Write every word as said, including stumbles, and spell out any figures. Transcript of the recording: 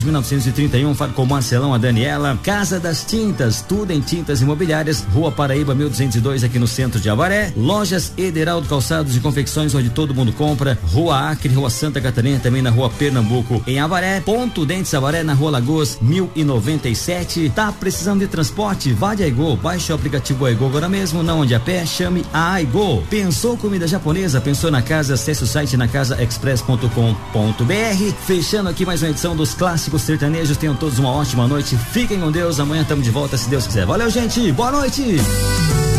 mil novecentos e trinta e um, fala com o Marcelão, a Daniela. Casa das Tintas, tudo em tintas imobiliárias, Rua Paraíba mil duzentos e dois, aqui no centro de Avaré. Lojas Ederaldo Calçados e Confecções, onde todo mundo compra. Rua Acre, Rua Santa Catarina, também na Rua Pernambuco, em Avaré. Ponto Dentes Avaré, na Rua Lagoas mil e noventa e sete. Tá precisando de transporte? Vá de Aigo, baixe o aplicativo Aigo agora mesmo, não ande a pé, chame a Aigo. Pensou comida japonesa? Pensou na casa? Acesse o site na casa express ponto com ponto br. Fechando aqui mais uma edição dos Clássicos Sertanejos. Tenham todos uma ótima noite, fiquem com Deus, amanhã estamos de volta se Deus quiser. Valeu, gente, boa noite.